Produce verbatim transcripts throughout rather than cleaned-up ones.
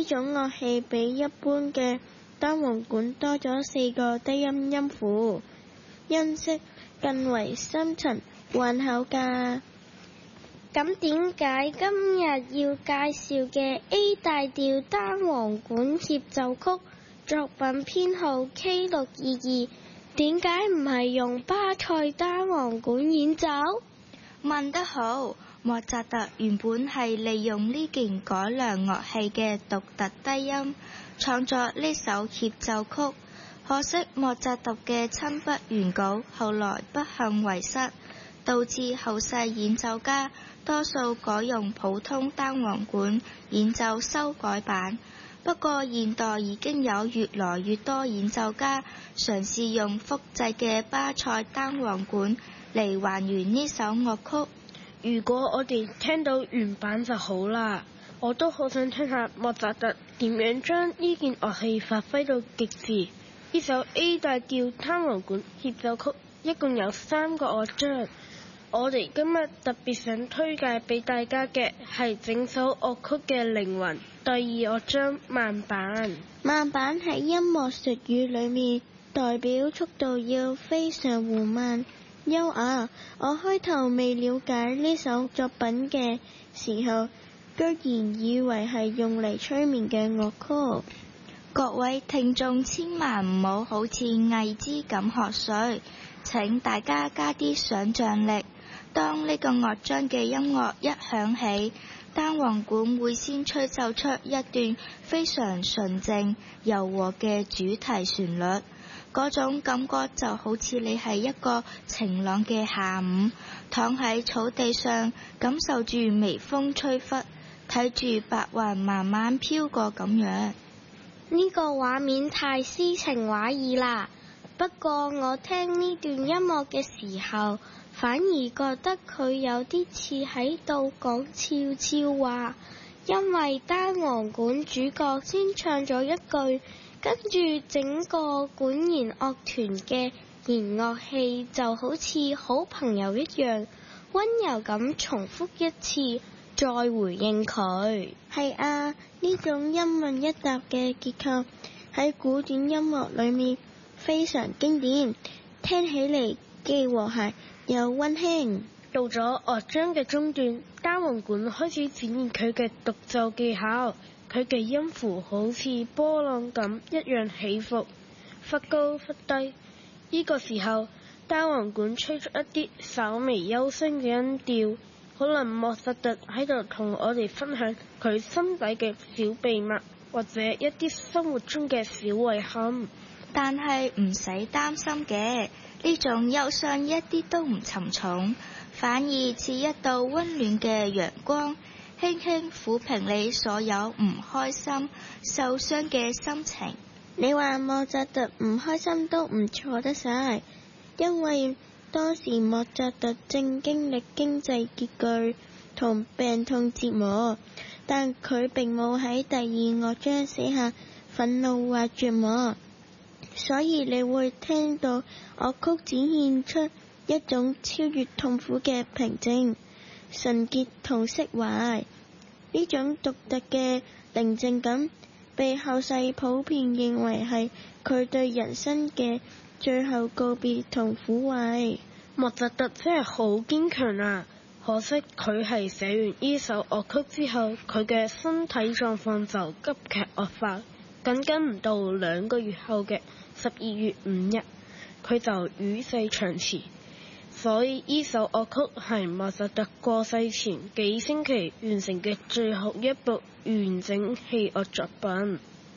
呢種樂器比一般嘅單簧管多咗四個低音音符，音色更為深沉渾厚㗎。咁點解今日要介紹嘅 A 大調單簧管協奏曲作品編號 K 六二二，點解唔係用巴塞單簧管演奏？ 問得好，莫扎特原本係利用呢件改良樂器嘅獨特低音，創作呢首協奏曲。可惜莫扎特嘅親筆原稿後來不幸遺失，導致後世演奏家多數改用普通單簧管演奏修改版。不過現代已經有越來越多演奏家嘗試用複製嘅巴塞單簧管嚟還原呢首樂曲。 如果我哋聽到原版就好啦，我都好想聽下莫扎特點樣將呢件樂器發揮到極致。呢首 A 大調單簧管協奏曲一共有三個樂章，我哋今日特別想推介俾大家嘅係整首樂曲嘅靈魂，第二樂章慢板。慢板喺音樂術語裏面代表速度要非常緩慢優雅。我開頭未了解呢首作品嘅時候，居然以為係用嚟催眠嘅樂曲。 各位聽眾千萬唔好好似藝姿咁學水，請大家加啲想像力。當呢個樂章嘅音樂一響起，單簧管會先吹奏出一段非常純正柔和嘅主題旋律，嗰種感覺就好似你係一個晴朗嘅下午，躺喺草地上感受住微風吹拂，睇住白雲慢慢飄過咁樣。 呢個畫面太詩情畫意啦，不過我聽呢段音樂嘅時候，反而覺得佢有啲似喺度講悄悄話，因為單簧管主角先唱咗一句，跟住整個管弦樂團嘅弦樂器就好似好朋友一樣，溫柔咁重複一次，再回應佢。係啊，呢種一問一答嘅結構喺古典音樂裏面非常經典，聽起嚟既和諧又溫馨。到咗樂章嘅中段，單簧管開始展現佢嘅獨奏技巧，佢嘅音符好似波浪咁一樣起伏，忽高忽低。呢個時候，單簧管吹出一啲稍微幽聲嘅音調，可能莫扎特喺度同我哋分享佢心底嘅小秘密，或者一啲生活中嘅小遺憾。 但係唔使擔心嘅，呢種憂傷一啲都唔沉重，反而似一道溫暖嘅陽光，輕輕撫平你所有唔開心、受傷嘅心情。 你話莫扎特唔開心都唔錯得晒，因為當時莫扎特正經歷經濟拮據同病痛折磨，但佢並冇喺第二樂章寫下憤怒或絕望，所以你會聽到樂曲展現出一種超越痛苦嘅平靜、純潔同釋懷。呢種獨特嘅寧靜感被後世普遍認為係佢對人生嘅最後告別同撫慰。莫扎特真係好堅強啊！可惜佢係寫完呢首樂曲之後，佢嘅身體狀況就急劇惡化，僅僅唔到兩個月後嘅十二月五日，佢就與世長辭。所以呢首樂曲係莫扎特過世前幾星期完成嘅最後一部完整器樂作品。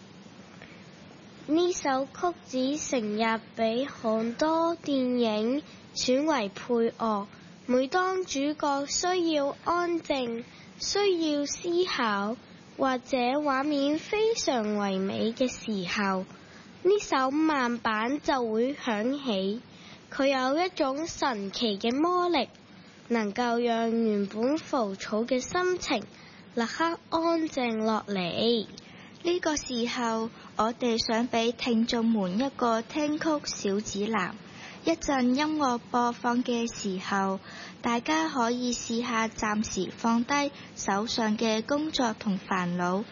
呢首曲子成日俾好多電影選為配樂，每當主角需要安靜、需要思考，或者畫面非常唯美嘅時候，呢首慢板就會響起。佢有一種神奇嘅魔力，能夠讓原本浮躁嘅心情立刻安靜落嚟。 呢個時候，我哋想俾聽眾們一個聽曲小指南。一陣音樂播放嘅時候，大家可以試下暫時放低手上嘅工作同煩惱，